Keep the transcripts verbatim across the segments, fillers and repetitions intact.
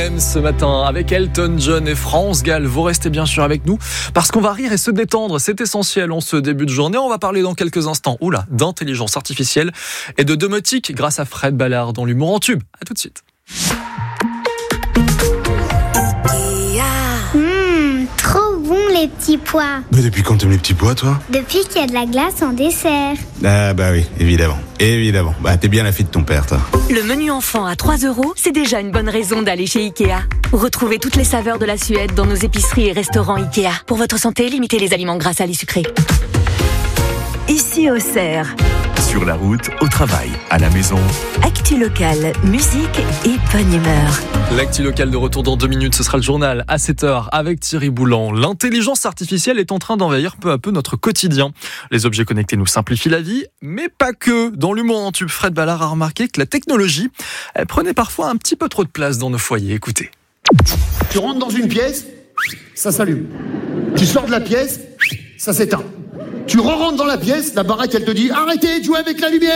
Ce matin avec Elton John et France Gall, vous restez bien sûr avec nous parce qu'on va rire et se détendre, c'est essentiel en ce début de journée. On va parler dans quelques instants oula, d'intelligence artificielle et de domotique grâce à Fred Ballard dans l'humour en tube. À tout de suite. Mmh, trop bon les petits pois. Mais depuis quand t'aimes les petits pois, toi? Depuis qu'il y a de la glace en dessert. Ah bah oui, évidemment, évidemment. Bah t'es bien la fille de ton père, toi. Le menu enfant à trois euros, c'est déjà une bonne raison d'aller chez Ikea. Retrouvez toutes les saveurs de la Suède dans nos épiceries et restaurants Ikea. Pour votre santé, limitez les aliments gras, salés, sucrés. Ici Auxerre. Sur la route, au travail, à la maison. Actu locale, musique et bonne humeur. L'actu locale de retour dans deux minutes, ce sera le journal à sept heures avec Thierry Boulan. L'intelligence artificielle est en train d'envahir peu à peu notre quotidien. Les objets connectés nous simplifient la vie, mais pas que. Dans l'humour en tube, Fred Ballard a remarqué que la technologie, elle prenait parfois un petit peu trop de place dans nos foyers. Écoutez. Tu rentres dans une pièce, ça s'allume. Tu sors de la pièce, ça s'éteint. Tu re-rentres dans la pièce, la baraque elle te dit « Arrêtez de jouer avec la lumière !»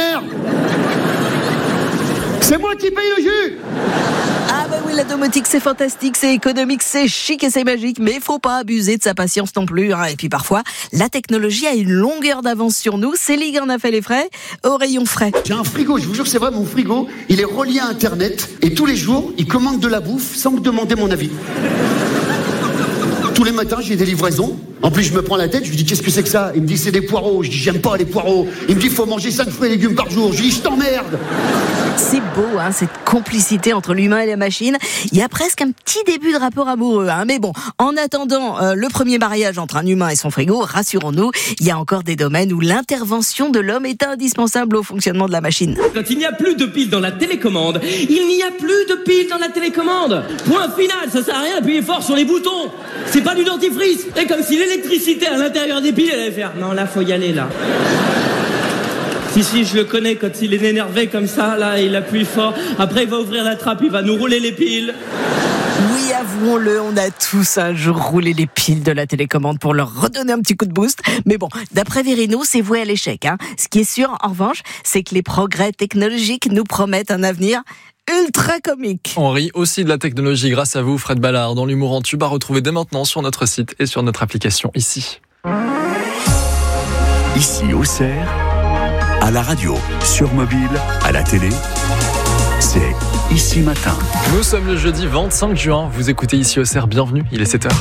C'est moi qui paye le jus. Ah bah oui, la domotique c'est fantastique, c'est économique, c'est chic et c'est magique, mais faut pas abuser de sa patience non plus. Hein. Et puis parfois, la technologie a une longueur d'avance sur nous. Céline en a fait les frais au rayon frais. J'ai un frigo, je vous jure c'est vrai, mon frigo, il est relié à Internet et tous les jours, il commande de la bouffe sans me demander mon avis. Tous les matins, j'ai des livraisons. En plus, je me prends la tête, je lui dis qu'est-ce que c'est que ça? Il me dit c'est des poireaux. Je dis j'aime pas les poireaux. Il me dit faut manger cinq fruits et légumes par jour. Je lui dis je t'emmerde. C'est beau, hein, cette complicité entre l'humain et la machine. Il y a presque un petit début de rapport amoureux. Hein. Mais bon, en attendant euh, le premier mariage entre un humain et son frigo, rassurons-nous, il y a encore des domaines où l'intervention de l'homme est indispensable au fonctionnement de la machine. Quand il n'y a plus de piles dans la télécommande, il n'y a plus de piles dans la télécommande. Point final, ça sert à rien d'appuyer fort sur les boutons. C'est pas du dentifrice. C'est comme si l'électricité à l'intérieur des piles, elle allait faire non, là, faut y aller, là. Si, si, je le connais, quand il est énervé comme ça, là, il appuie fort. Après, il va ouvrir la trappe, il va nous rouler les piles. Oui, avouons-le, on a tous un jour roulé les piles de la télécommande pour leur redonner un petit coup de boost. Mais bon, d'après Verino, c'est voué à l'échec. Hein. Ce qui est sûr, en revanche, c'est que les progrès technologiques nous promettent un avenir ultra comique. On rit aussi de la technologie grâce à vous, Fred Ballard, dans l'humour en tube à retrouver dès maintenant sur notre site et sur notre application ici. Ici Auxerre, à la radio, sur mobile, à la télé, c'est Ici Matin. Nous sommes le jeudi vingt-cinq juin, vous écoutez Ici Auxerre, bienvenue, il est sept heures.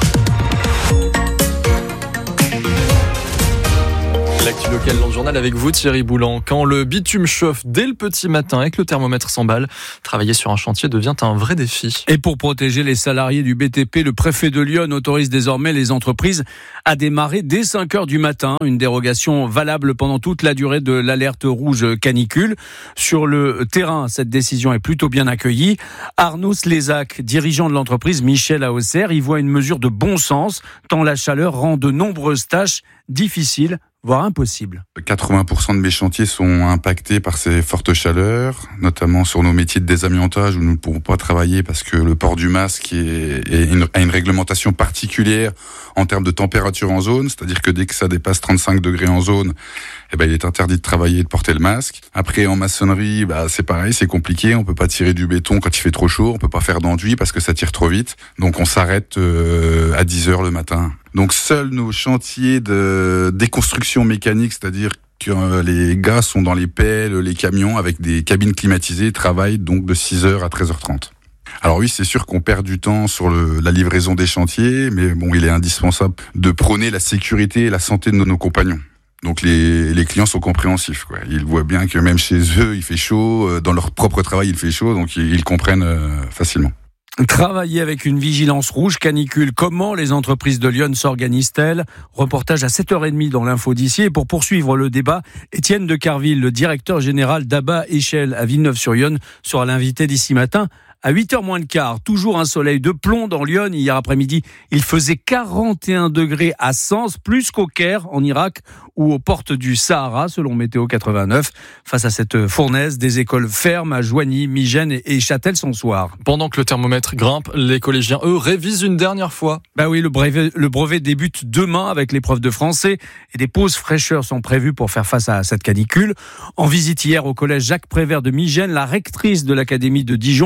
L'actu locale dans le journal avec vous Thierry Boulan. Quand le bitume chauffe dès le petit matin et que le thermomètre s'emballe, travailler sur un chantier devient un vrai défi. Et pour protéger les salariés du B T P, le préfet de Lyon autorise désormais les entreprises à démarrer dès cinq heures du matin. Une dérogation valable pendant toute la durée de l'alerte rouge canicule. Sur le terrain, cette décision est plutôt bien accueillie. Arnaud Slézac, dirigeant de l'entreprise Michel à Auxerre, y voit une mesure de bon sens, tant la chaleur rend de nombreuses tâches difficiles, voire impossible. quatre-vingts pour cent de mes chantiers sont impactés par ces fortes chaleurs, notamment sur nos métiers de désamiantage où nous ne pourrons pas travailler parce que le port du masque est, est une, a une réglementation particulière en termes de température en zone, c'est-à-dire que dès que ça dépasse trente-cinq degrés en zone, eh ben, il est interdit de travailler et de porter le masque. Après, en maçonnerie, bah, c'est pareil, c'est compliqué, on peut pas tirer du béton quand il fait trop chaud, on peut pas faire d'enduit parce que ça tire trop vite, donc on s'arrête euh, à dix heures le matin. Donc seuls nos chantiers de déconstruction mécanique, c'est-à-dire que les gars sont dans les pelles, les camions avec des cabines climatisées, travaillent donc de six heures à treize heures trente. Alors oui, c'est sûr qu'on perd du temps sur le, la livraison des chantiers, mais bon, il est indispensable de prôner la sécurité et la santé de nos, nos compagnons. Donc les, les clients sont compréhensifs, quoi. Ils voient bien que même chez eux, il fait chaud, dans leur propre travail, il fait chaud, donc ils, ils comprennent euh, facilement. Travailler avec une vigilance rouge canicule, comment les entreprises de Lyon s'organisent-elles? Reportage à sept heures trente dans l'info d'ici. Et pour poursuivre le débat, Étienne de Carville, le directeur général d'Abba Échelle à Villeneuve-sur-Yonne, sera l'invité d'ici matin. À huit heures moins le quart, toujours un soleil de plomb dans Lyon. Hier après-midi, il faisait quarante et un degrés à Sens, plus qu'au Caire, en Irak, ou aux portes du Sahara, selon Météo quatre-vingt-neuf. Face à cette fournaise, des écoles ferment à Joigny, Migène et Châtel-son-Soir. Pendant que le thermomètre grimpe, les collégiens, eux, révisent une dernière fois. Bah oui, le brevet, le brevet débute demain avec l'épreuve de français et des pauses fraîcheurs sont prévues pour faire face à cette canicule. En visite hier au collège Jacques Prévert de Migène, la rectrice de l'académie de Dijon a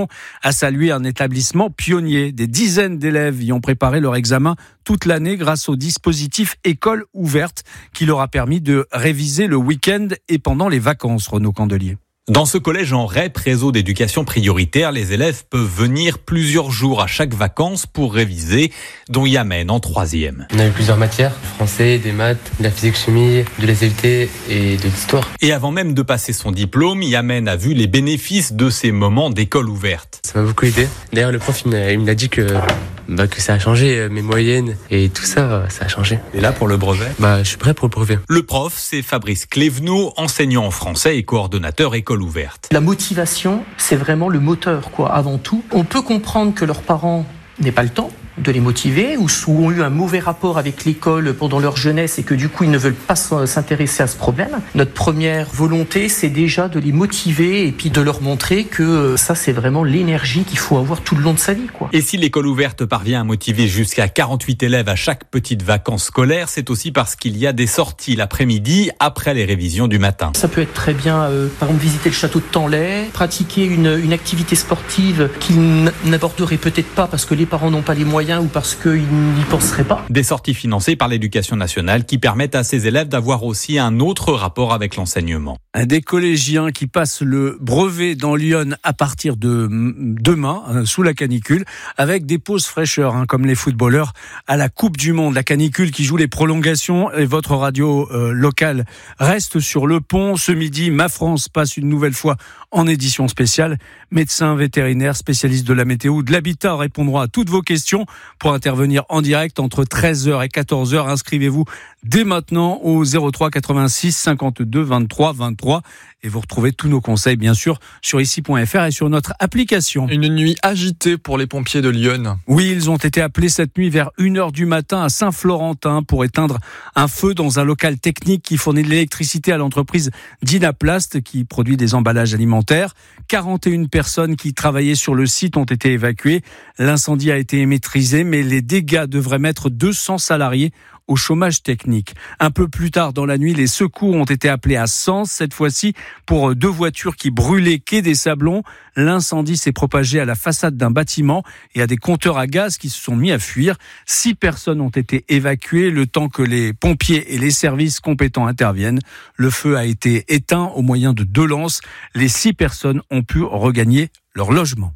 a salué un établissement pionnier. Des dizaines d'élèves y ont préparé leur examen toute l'année grâce au dispositif École ouverte qui leur a permis de réviser le week-end et pendant les vacances, Renaud Candelier. Dans ce collège en R E P, réseau d'éducation prioritaire, les élèves peuvent venir plusieurs jours à chaque vacances pour réviser, dont Yamen en troisième. On a eu plusieurs matières, français, des maths, de la physique-chimie, de la S V T et de l'histoire. Et avant même de passer son diplôme, Yamen a vu les bénéfices de ces moments d'école ouverte. Ça m'a beaucoup aidé. D'ailleurs, le prof, il me l'a dit que... Bah, que ça a changé, mes moyennes et tout ça, ça a changé. Et là, pour le brevet ? Bah, je suis prêt pour le brevet. Le prof, c'est Fabrice Clévenot, enseignant en français et coordonnateur école ouverte. La motivation, c'est vraiment le moteur, quoi, avant tout. On peut comprendre que leurs parents n'aient pas le temps de les motiver ou ont eu un mauvais rapport avec l'école pendant leur jeunesse et que du coup ils ne veulent pas s'intéresser à ce problème. Notre première volonté, c'est déjà de les motiver et puis de leur montrer que ça, c'est vraiment l'énergie qu'il faut avoir tout le long de sa vie, quoi. Et si l'école ouverte parvient à motiver jusqu'à quarante-huit élèves à chaque petite vacances scolaires, c'est aussi parce qu'il y a des sorties l'après-midi après les révisions du matin. Ça peut être très bien, euh, par exemple, visiter le château de Tanlay, pratiquer une, une activité sportive qu'ils n'aborderaient peut-être pas parce que les parents n'ont pas les moyens ou parce qu'ils n'y penseraient pas. Des sorties financées par l'Éducation nationale qui permettent à ces élèves d'avoir aussi un autre rapport avec l'enseignement. Des collégiens qui passent le brevet dans Lyon à partir de demain, sous la canicule, avec des pauses fraîcheurs, hein, comme les footballeurs à la Coupe du Monde. La canicule qui joue les prolongations et votre radio euh, locale reste sur le pont. Ce midi, Ma France passe une nouvelle fois en édition spéciale. Médecins, vétérinaires, spécialistes de la météo ou de l'habitat répondront à toutes vos questions. Pour intervenir en direct entre treize heures et quatorze heures, inscrivez-vous dès maintenant au zéro trois quatre-vingt-six cinquante-deux vingt-trois vingt-trois et vous retrouvez tous nos conseils bien sûr sur ici point f r et sur notre application. Une nuit agitée pour les pompiers de Lyon. Oui, ils ont été appelés cette nuit vers une heure du matin à Saint-Florentin pour éteindre un feu dans un local technique qui fournit de l'électricité à l'entreprise Dynaplast qui produit des emballages alimentaires. quarante et une personnes qui travaillaient sur le site ont été évacuées. L'incendie a été maîtrisé, mais les dégâts devraient mettre deux cents salariés au chômage technique. Un peu plus tard dans la nuit, les secours ont été appelés à Sens, cette fois-ci pour deux voitures qui brûlaient quai des Sablons. L'incendie s'est propagé à la façade d'un bâtiment et à des compteurs à gaz qui se sont mis à fuir. Six personnes ont été évacuées le temps que les pompiers et les services compétents interviennent. Le feu a été éteint au moyen de deux lances. Les six personnes ont pu regagner leur logement.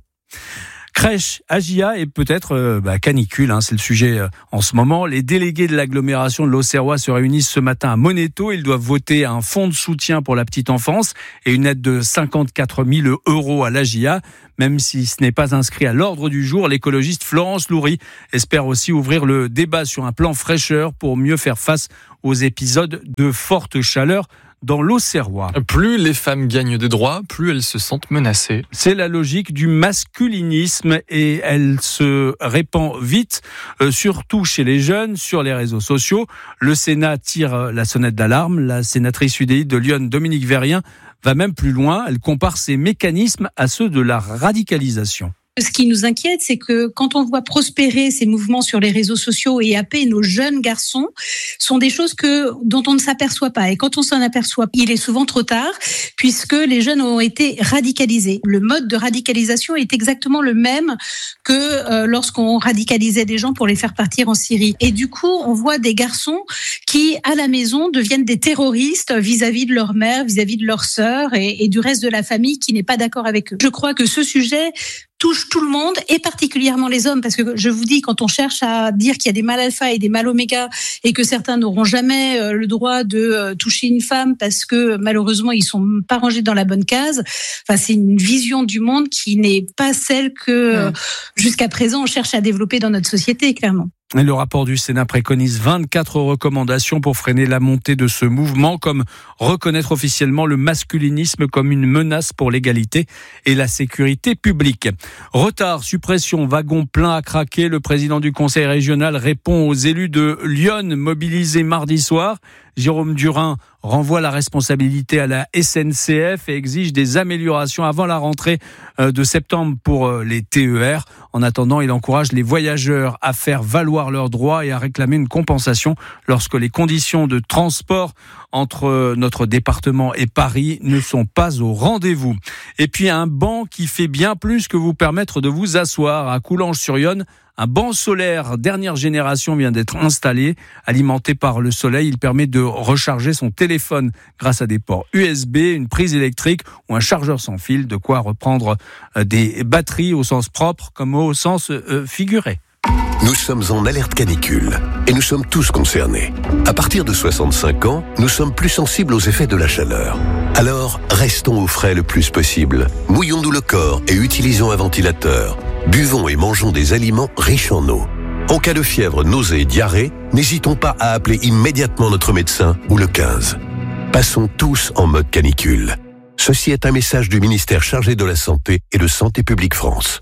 Crèche, Agia et peut-être euh, bah, canicule, hein, c'est le sujet euh, en ce moment. Les délégués de l'agglomération de l'Auxerrois se réunissent ce matin à Monéto. Ils doivent voter un fonds de soutien pour la petite enfance et une aide de cinquante-quatre mille euros à l'Agia. Même si ce n'est pas inscrit à l'ordre du jour, l'écologiste Florence Loury espère aussi ouvrir le débat sur un plan fraîcheur pour mieux faire face aux épisodes de forte chaleur dans l'Auxerrois. Plus les femmes gagnent des droits, plus elles se sentent menacées. C'est la logique du masculinisme et elle se répand vite, euh, surtout chez les jeunes, sur les réseaux sociaux. Le Sénat tire la sonnette d'alarme. La sénatrice U D I de Lyon, Dominique Verrien, va même plus loin. Elle compare ces mécanismes à ceux de la radicalisation. Ce qui nous inquiète, c'est que quand on voit prospérer ces mouvements sur les réseaux sociaux et happer nos jeunes garçons, sont des choses que dont on ne s'aperçoit pas. Et quand on s'en aperçoit, il est souvent trop tard, puisque les jeunes ont été radicalisés. Le mode de radicalisation est exactement le même que euh, lorsqu'on radicalisait des gens pour les faire partir en Syrie. Et du coup, on voit des garçons qui, à la maison, deviennent des terroristes vis-à-vis de leur mère, vis-à-vis de leur sœur et, et du reste de la famille qui n'est pas d'accord avec eux. Je crois que ce sujet touche tout le monde et particulièrement les hommes, parce que je vous dis, quand on cherche à dire qu'il y a des mâles alpha et des mâles oméga et que certains n'auront jamais le droit de toucher une femme parce que malheureusement ils sont pas rangés dans la bonne case, enfin c'est une vision du monde qui n'est pas celle que mmh. jusqu'à présent on cherche à développer dans notre société, clairement. Et le rapport du Sénat préconise vingt-quatre recommandations pour freiner la montée de ce mouvement, comme reconnaître officiellement le masculinisme comme une menace pour l'égalité et la sécurité publique. Retard, suppression, wagon plein à craquer. Le président du conseil régional répond aux élus de Lyon mobilisés mardi soir. Jérôme Durin renvoie la responsabilité à la S N C F et exige des améliorations avant la rentrée de septembre pour les T E R. En attendant, il encourage les voyageurs à faire valoir leurs droits et à réclamer une compensation lorsque les conditions de transport entre notre département et Paris ne sont pas au rendez-vous. Et puis un banc qui fait bien plus que vous permettre de vous asseoir. À Coulanges-sur-Yonne, un banc solaire dernière génération vient d'être installé. Alimenté par le soleil, il permet de recharger son téléphone grâce à des ports U S B, une prise électrique ou un chargeur sans fil, de quoi reprendre des batteries au sens propre comme au sens euh, figuré. Nous sommes en alerte canicule et nous sommes tous concernés. À partir de soixante-cinq ans, nous sommes plus sensibles aux effets de la chaleur. Alors, restons au frais le plus possible. Mouillons-nous le corps et utilisons un ventilateur. Buvons et mangeons des aliments riches en eau. En cas de fièvre, nausée et diarrhée, n'hésitons pas à appeler immédiatement notre médecin ou le quinze. Passons tous en mode canicule. Ceci est un message du ministère chargé de la Santé et de Santé publique France.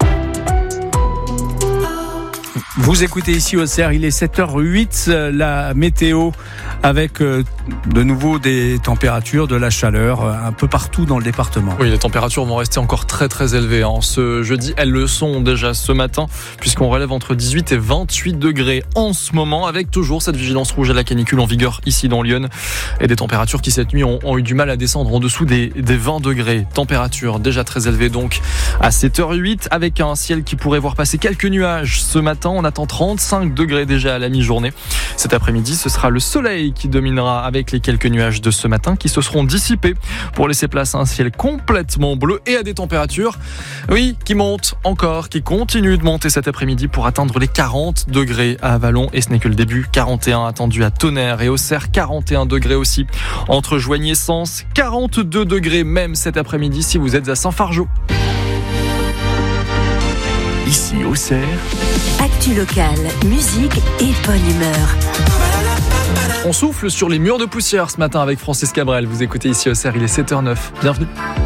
Vous écoutez ici au C E R, il est sept heures huit, la météo avec euh, de nouveau des températures, de la chaleur euh, un peu partout dans le département. Oui, les températures vont rester encore très très élevées hein. Ce jeudi, elles le sont déjà ce matin puisqu'on relève entre dix-huit et vingt-huit degrés en ce moment avec toujours cette vigilance rouge à la canicule en vigueur ici dans Lyon et des températures qui cette nuit ont, ont eu du mal à descendre en dessous des, des vingt degrés. Température déjà très élevée donc à sept heures huit avec un ciel qui pourrait voir passer quelques nuages ce matin. On attend trente-cinq degrés déjà à la mi-journée. Cet après-midi, ce sera le soleil qui dominera avec les quelques nuages de ce matin qui se seront dissipés pour laisser place à un ciel complètement bleu et à des températures, oui, qui montent encore, qui continuent de monter cet après-midi pour atteindre les quarante degrés à Avallon. Et ce n'est que le début. quarante et un attendu à Tonnerre et Auxerre, quarante et un degrés aussi entre Joigny et Sens, quarante-deux degrés même cet après-midi si vous êtes à Saint-Fargeau. Ici au C E R, actu locale, musique et bonne humeur. On souffle sur les murs de poussière ce matin avec Francis Cabrel. Vous écoutez ici au C E R, il est sept heures neuf. Bienvenue.